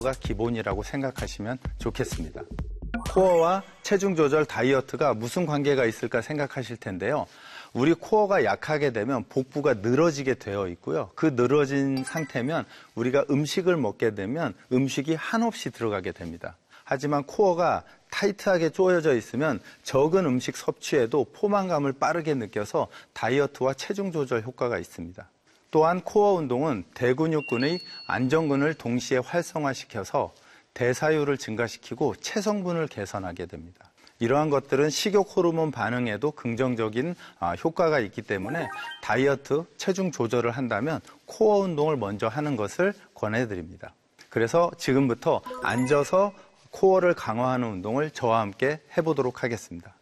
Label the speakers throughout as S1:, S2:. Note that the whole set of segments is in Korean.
S1: 가 기본이라고 생각하시면 좋겠습니다. 코어와 체중 조절 다이어트가 무슨 관계가 있을까 생각하실 텐데요. 우리 코어가 약하게 되면 복부가 늘어지게 되어 있고요. 그 늘어진 상태면 우리가 음식을 먹게 되면 음식이 한없이 들어가게 됩니다. 하지만 코어가 타이트하게 조여져 있으면 적은 음식 섭취에도 포만감을 빠르게 느껴서 다이어트와 체중 조절 효과가 있습니다. 또한 코어 운동은 대근육근의 안정근을 동시에 활성화시켜서 대사율을 증가시키고 체성분을 개선하게 됩니다. 이러한 것들은 식욕 호르몬 반응에도 긍정적인 효과가 있기 때문에 다이어트, 체중 조절을 한다면 코어 운동을 먼저 하는 것을 권해드립니다. 그래서 지금부터 앉아서 코어를 강화하는 운동을 저와 함께 해보도록 하겠습니다.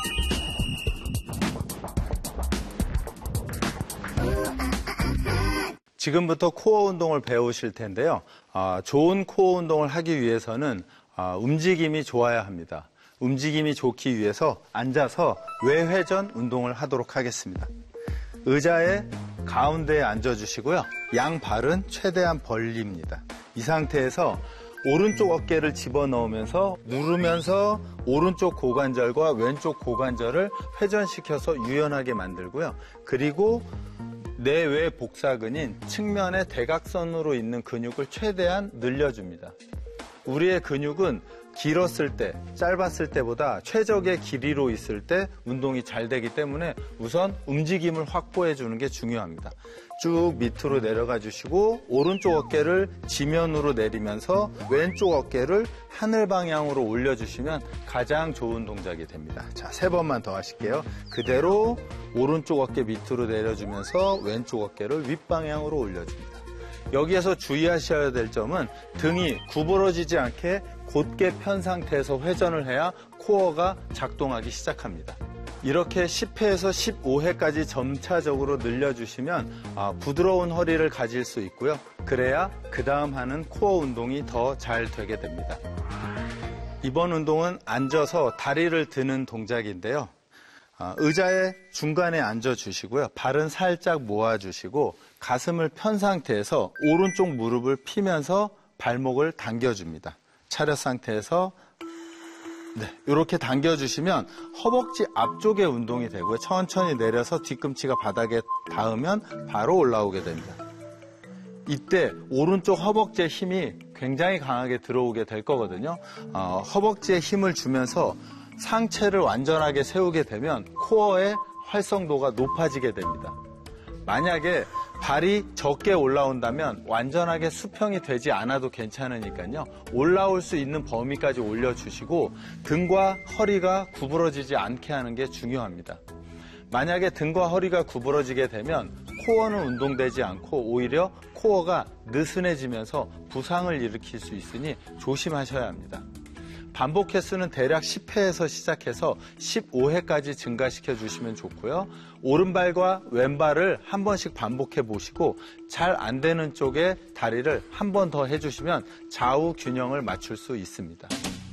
S1: 지금부터 코어 운동을 배우실 텐데요. 좋은 코어 운동을 하기 위해서는 움직임이 좋아야 합니다. 움직임이 좋기 위해서 앉아서 외회전 운동을 하도록 하겠습니다. 의자의 가운데에 앉아주시고요. 양발은 최대한 벌립니다. 이 상태에서 오른쪽 어깨를 집어넣으면서 누르면서 오른쪽 고관절과 왼쪽 고관절을 회전시켜서 유연하게 만들고요. 그리고 내외 복사근인 측면의 대각선으로 있는 근육을 최대한 늘려줍니다. 우리의 근육은 길었을 때, 짧았을 때보다 최적의 길이로 있을 때 운동이 잘 되기 때문에 우선 움직임을 확보해 주는 게 중요합니다. 쭉 밑으로 내려가 주시고 오른쪽 어깨를 지면으로 내리면서 왼쪽 어깨를 하늘 방향으로 올려주시면 가장 좋은 동작이 됩니다. 자, 3번만 더 하실게요. 그대로 오른쪽 어깨 밑으로 내려주면서 왼쪽 어깨를 윗방향으로 올려줍니다. 여기에서 주의하셔야 될 점은 등이 구부러지지 않게 곧게 편 상태에서 회전을 해야 코어가 작동하기 시작합니다. 이렇게 10회에서 15회까지 점차적으로 늘려주시면 부드러운 허리를 가질 수 있고요. 그래야 그 다음 하는 코어 운동이 더 잘 되게 됩니다. 이번 운동은 앉아서 다리를 드는 동작인데요. 의자의 중간에 앉아주시고요. 발은 살짝 모아주시고 가슴을 편 상태에서 오른쪽 무릎을 펴면서 발목을 당겨줍니다. 차렷 상태에서 이렇게 당겨주시면 허벅지 앞쪽에 운동이 되고요. 천천히 내려서 뒤꿈치가 바닥에 닿으면 바로 올라오게 됩니다. 이때 오른쪽 허벅지의 힘이 굉장히 강하게 들어오게 될 거거든요. 허벅지에 힘을 주면서 상체를 완전하게 세우게 되면 코어의 활성도가 높아지게 됩니다. 만약에 발이 적게 올라온다면 완전하게 수평이 되지 않아도 괜찮으니까요. 올라올 수 있는 범위까지 올려주시고 등과 허리가 구부러지지 않게 하는 게 중요합니다. 만약에 등과 허리가 구부러지게 되면 코어는 운동되지 않고 오히려 코어가 느슨해지면서 부상을 일으킬 수 있으니 조심하셔야 합니다. 반복 횟수는 대략 10회에서 시작해서 15회까지 증가시켜 주시면 좋고요. 오른발과 왼발을 한 번씩 반복해 보시고 잘 안 되는 쪽에 다리를 한 번 더 해주시면 좌우 균형을 맞출 수 있습니다.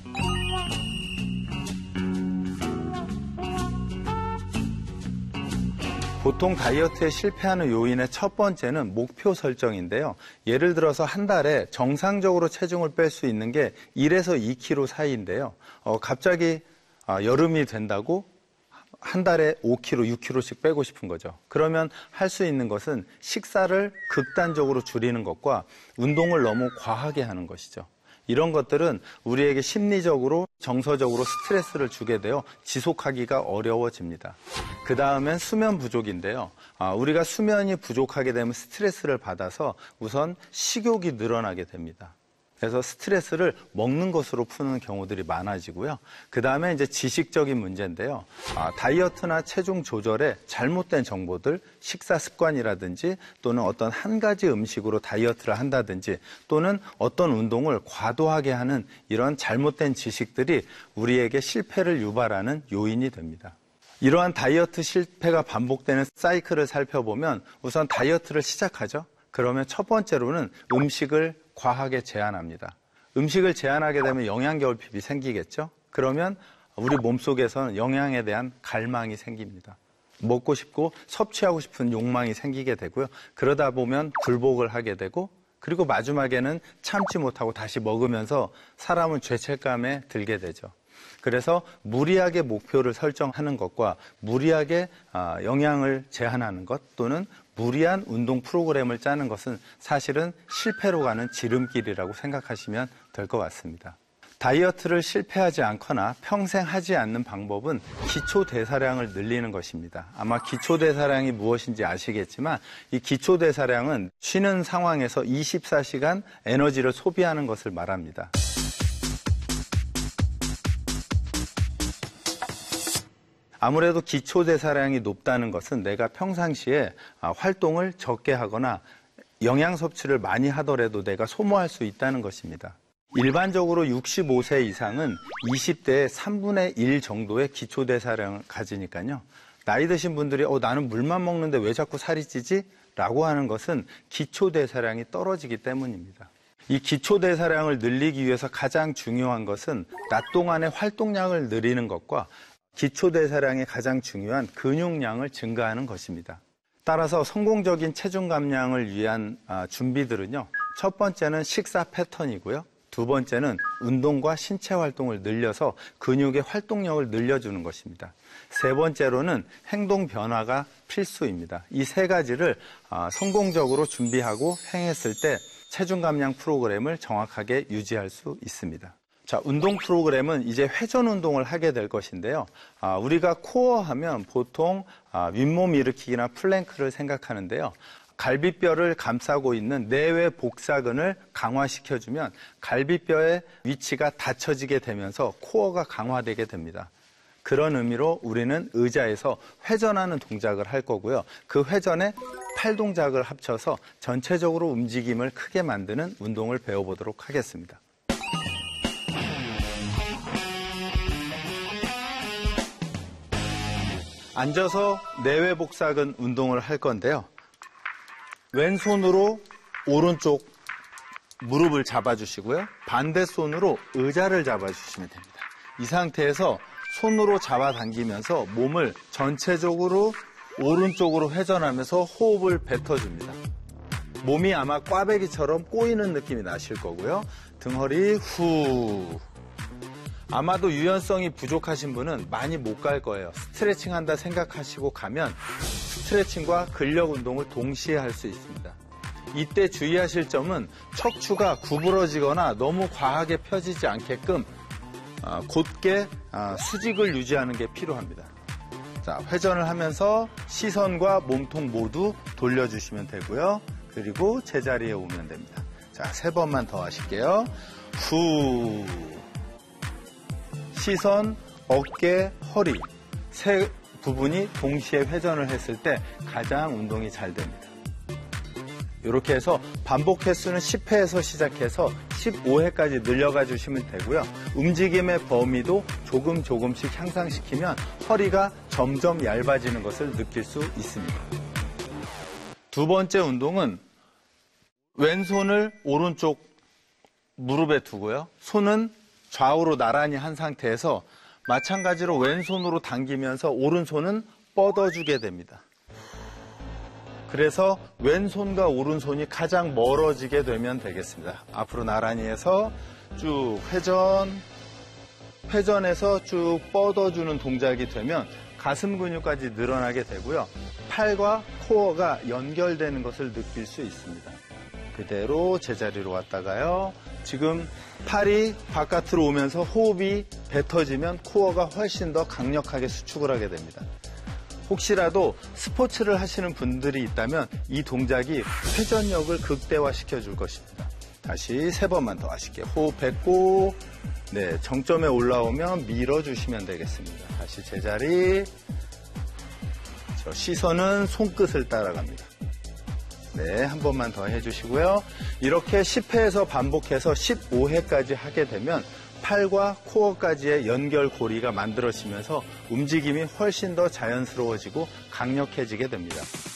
S1: 보통 다이어트에 실패하는 요인의 첫 번째는 목표 설정인데요. 예를 들어서 한 달에 정상적으로 체중을 뺄 수 있는 게 1에서 2kg 사이인데요. 갑자기 여름이 된다고 한 달에 5kg, 6kg씩 빼고 싶은 거죠. 그러면 할 수 있는 것은 식사를 극단적으로 줄이는 것과 운동을 너무 과하게 하는 것이죠. 이런 것들은 우리에게 심리적으로, 정서적으로 스트레스를 주게 되어 지속하기가 어려워집니다. 그 다음엔 수면 부족인데요. 우리가 수면이 부족하게 되면 스트레스를 받아서 우선 식욕이 늘어나게 됩니다. 그래서 스트레스를 먹는 것으로 푸는 경우들이 많아지고요. 그 다음에 이제 지식적인 문제인데요. 다이어트나 체중 조절에 잘못된 정보들, 식사 습관이라든지 또는 어떤 한 가지 음식으로 다이어트를 한다든지 또는 어떤 운동을 과도하게 하는 이런 잘못된 지식들이 우리에게 실패를 유발하는 요인이 됩니다. 이러한 다이어트 실패가 반복되는 사이클을 살펴보면 우선 다이어트를 시작하죠. 그러면 첫 번째로는 음식을 과하게 제한합니다. 음식을 제한하게 되면 영양결핍이 생기겠죠? 그러면 우리 몸속에서는 영양에 대한 갈망이 생깁니다. 먹고 싶고 섭취하고 싶은 욕망이 생기게 되고요. 그러다 보면 굴복을 하게 되고 그리고 마지막에는 참지 못하고 다시 먹으면서 사람은 죄책감에 들게 되죠. 그래서 무리하게 목표를 설정하는 것과 무리하게 영양을 제한하는 것 또는 무리한 운동 프로그램을 짜는 것은 사실은 실패로 가는 지름길이라고 생각하시면 될 것 같습니다. 다이어트를 실패하지 않거나 평생 하지 않는 방법은 기초대사량을 늘리는 것입니다. 아마 기초대사량이 무엇인지 아시겠지만 이 기초대사량은 쉬는 상황에서 24시간 에너지를 소비하는 것을 말합니다. 아무래도 기초대사량이 높다는 것은 내가 평상시에 활동을 적게 하거나 영양 섭취를 많이 하더라도 내가 소모할 수 있다는 것입니다. 일반적으로 65세 이상은 20대의 3분의 1 정도의 기초대사량을 가지니까요. 나이 드신 분들이 나는 물만 먹는데 왜 자꾸 살이 찌지? 라고 하는 것은 기초대사량이 떨어지기 때문입니다. 이 기초대사량을 늘리기 위해서 가장 중요한 것은 낮 동안의 활동량을 늘리는 것과 기초대사량의 가장 중요한 근육량을 증가하는 것입니다. 따라서 성공적인 체중 감량을 위한 준비들은요. 첫 번째는 식사 패턴이고요. 두 번째는 운동과 신체 활동을 늘려서 근육의 활동력을 늘려주는 것입니다. 세 번째로는 행동 변화가 필수입니다. 이 세 가지를 성공적으로 준비하고 행했을 때 체중 감량 프로그램을 정확하게 유지할 수 있습니다. 자, 운동 프로그램은 이제 회전 운동을 하게 될 것인데요. 우리가 코어 하면 보통 윗몸 일으키기나 플랭크를 생각하는데요. 갈비뼈를 감싸고 있는 내외 복사근을 강화시켜주면 갈비뼈의 위치가 닫혀지게 되면서 코어가 강화되게 됩니다. 그런 의미로 우리는 의자에서 회전하는 동작을 할 거고요. 그 회전에 팔 동작을 합쳐서 전체적으로 움직임을 크게 만드는 운동을 배워보도록 하겠습니다. 앉아서 내외 복사근 운동을 할 건데요. 왼손으로 오른쪽 무릎을 잡아주시고요. 반대손으로 의자를 잡아주시면 됩니다. 이 상태에서 손으로 잡아당기면서 몸을 전체적으로 오른쪽으로 회전하면서 호흡을 뱉어줍니다. 몸이 아마 꽈배기처럼 꼬이는 느낌이 나실 거고요. 등허리 후. 아마도 유연성이 부족하신 분은 많이 못 갈 거예요. 스트레칭 한다 생각하시고 가면 스트레칭과 근력 운동을 동시에 할 수 있습니다. 이때 주의하실 점은 척추가 구부러지거나 너무 과하게 펴지지 않게끔 곧게 수직을 유지하는 게 필요합니다. 자, 회전을 하면서 시선과 몸통 모두 돌려주시면 되고요. 그리고 제자리에 오면 됩니다. 자, 3번만 더 하실게요. 후. 시선, 어깨, 허리 세 부분이 동시에 회전을 했을 때 가장 운동이 잘 됩니다. 이렇게 해서 반복 횟수는 10회에서 시작해서 15회까지 늘려가 주시면 되고요. 움직임의 범위도 조금씩 향상시키면 허리가 점점 얇아지는 것을 느낄 수 있습니다. 두 번째 운동은 왼손을 오른쪽 무릎에 두고요. 손은 좌우로 나란히 한 상태에서 마찬가지로 왼손으로 당기면서 오른손은 뻗어주게 됩니다. 그래서 왼손과 오른손이 가장 멀어지게 되면 되겠습니다. 앞으로 나란히 해서 쭉 회전해서 쭉 뻗어주는 동작이 되면 가슴 근육까지 늘어나게 되고요. 팔과 코어가 연결되는 것을 느낄 수 있습니다. 그대로 제자리로 왔다가요. 지금 팔이 바깥으로 오면서 호흡이 뱉어지면 코어가 훨씬 더 강력하게 수축을 하게 됩니다. 혹시라도 스포츠를 하시는 분들이 있다면 이 동작이 회전력을 극대화시켜 줄 것입니다. 다시 3번만 더 하실게요. 호흡 뱉고 정점에 올라오면 밀어주시면 되겠습니다. 다시 제자리. 시선은 손끝을 따라갑니다. 한 번만 더 해주시고요. 이렇게 10회에서 반복해서 15회까지 하게 되면 팔과 코어까지의 연결고리가 만들어지면서 움직임이 훨씬 더 자연스러워지고 강력해지게 됩니다.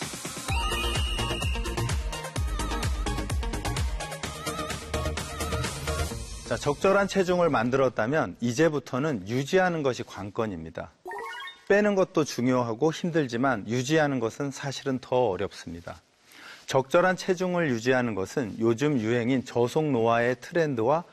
S1: 자, 적절한 체중을 만들었다면 이제부터는 유지하는 것이 관건입니다. 빼는 것도 중요하고 힘들지만 유지하는 것은 사실은 더 어렵습니다. 적절한 체중을 유지하는 것은 요즘 유행인 저속 노화의 트렌드와